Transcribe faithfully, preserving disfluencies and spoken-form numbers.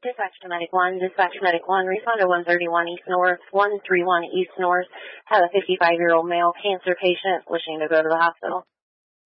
Dispatch to Medic one, Dispatch Medic one, respond to one thirty-one East North, one thirty-one East North, have a fifty-five-year-old male cancer patient wishing to go to the hospital.